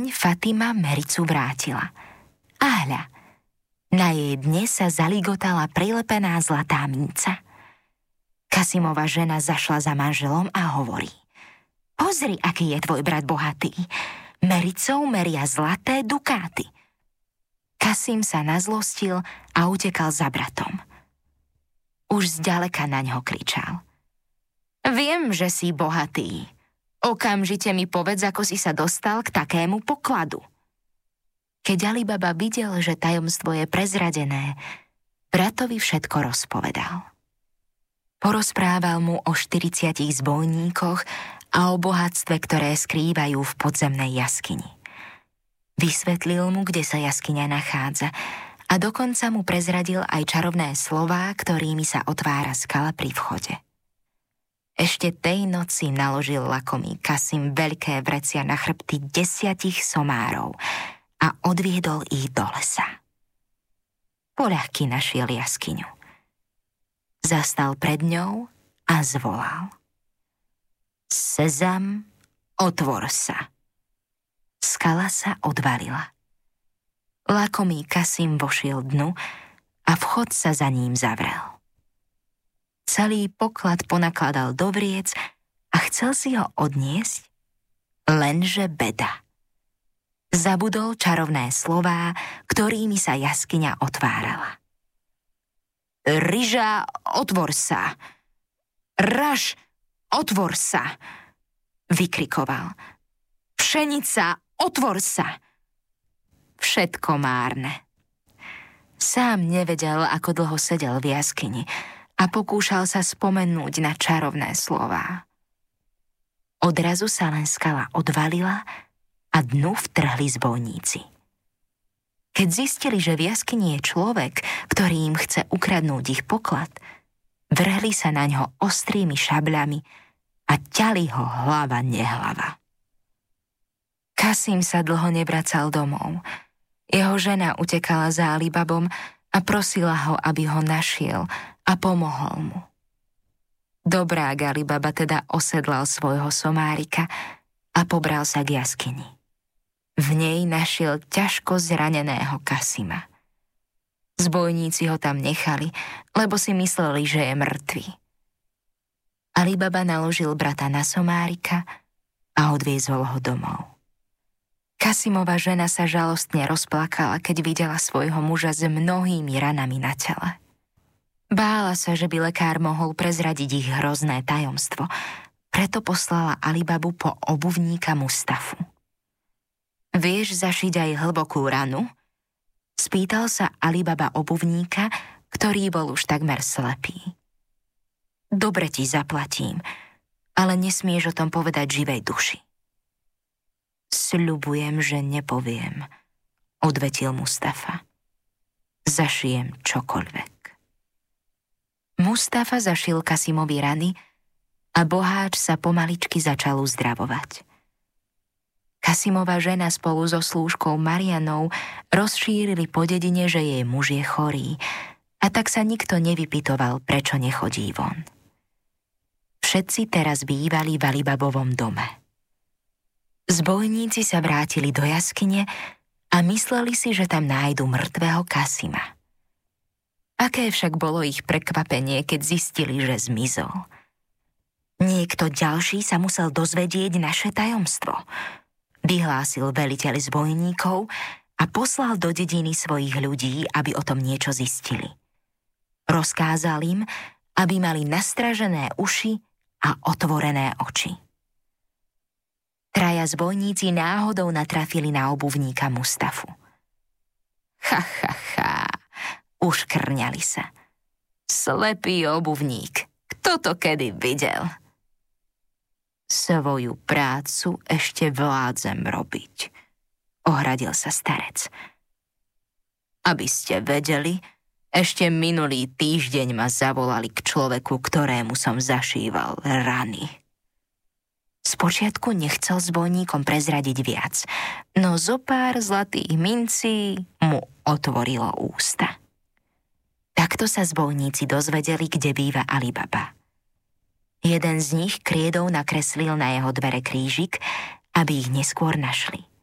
deň Fatima Mericu vrátila. A hľa, na jej dne sa zaligotala prilepená zlatá minca. Kasimova žena zašla za manželom a hovorí: Pozri, aký je tvoj brat bohatý. Mericou meria zlaté dukáty. Kasim sa nazlostil a utekal za bratom. Už zďaleka na ňo kričal: Viem, že si bohatý. Okamžite mi povedz, ako si sa dostal k takému pokladu. Keď Ali Baba videl, že tajomstvo je prezradené, bratovi všetko rozpovedal. Porozprával mu o 40 zbojníkoch a o bohatstve, ktoré skrývajú v podzemnej jaskyni. Vysvetlil mu, kde sa jaskyňa nachádza, a dokonca mu prezradil aj čarovné slová, ktorými sa otvára skala pri vchode. Ešte tej noci naložil lakomý Kasim veľké vrecia na chrbty 10 somárov a odviedol ich do lesa. Poľahky našiel jaskyňu. Zastal pred ňou a zvolal: Sezam, otvor sa. Skala sa odvalila. Lakomý Kasim vošiel dnu a vchod sa za ním zavrel. Celý poklad ponakladal do vriec a chcel si ho odniesť, lenže beda. Zabudol čarovné slová, ktorými sa jaskyňa otvárala. Ryža, otvor sa! Raž, otvor sa! Vykrikoval. Pšenica, otvor sa! Všetko márne. Sám nevedel, ako dlho sedel v jaskyni a pokúšal sa spomenúť na čarovné slová. Odrazu sa len skala odvalila a dnu vtrhli zbojníci. Keď zistili, že v jaskyni je človek, ktorý im chce ukradnúť ich poklad, vrhli sa na ňo ostrými šabľami a ťali ho hlava nehlava. Kasim sa dlho nevracal domov. Jeho žena utekala za Ali Babom a prosila ho, aby ho našiel a pomohol mu. Dobrák Ali Baba teda osedlal svojho somárika a pobral sa k jaskyni. V nej našiel ťažko zraneného Kasima. Zbojníci ho tam nechali, lebo si mysleli, že je mŕtvý. Ali Baba naložil brata na somárika a odviezol ho domov. Kasimova žena sa žalostne rozplakala, keď videla svojho muža s mnohými ranami na tele. Bála sa, že by lekár mohol prezradiť ich hrozné tajomstvo, preto poslala Ali Babu po obuvníka Mustafu. Vieš zašiť aj hlbokú ranu? Spýtal sa Ali Baba obuvníka, ktorý bol už takmer slepý. Dobre ti zaplatím, ale nesmieš o tom povedať živej duši. Sľubujem, že nepoviem, odvetil Mustafa. Zašijem čokoľvek. Mustafa zašil Kasimovi rany a boháč sa pomaličky začal uzdravovať. Kasimova žena spolu so slúžkou Marianou rozšírili po dedine, že jej muž je chorý, a tak sa nikto nevypytoval, prečo nechodí von. Všetci teraz bývali v Ali Babovom dome. Zbojníci sa vrátili do jaskyne a mysleli si, že tam nájdu mŕtvého Kasima. Aké však bolo ich prekvapenie, keď zistili, že zmizol. Niekto ďalší sa musel dozvedieť naše tajomstvo, vyhlásil veliteľ zbojníkov a poslal do dediny svojich ľudí, aby o tom niečo zistili. Rozkázal im, aby mali nastražené uši a otvorené oči. Traja zbojníci náhodou natrafili na obuvníka Mustafu. Uškrňali sa. Slepý obuvník, kto to kedy videl? Svoju prácu ešte vládzem robiť, ohradil sa starec. Aby ste vedeli, ešte minulý týždeň ma zavolali k človeku, ktorému som zašíval rany. Spočiatku nechcel zbojníkom prezradiť viac, no zopár zlatých mincí mu otvorilo ústa. Takto sa zbojníci dozvedeli, kde býva Ali Baba. Jeden z nich kriedou nakreslil na jeho dvere krížik, aby ich neskôr našli.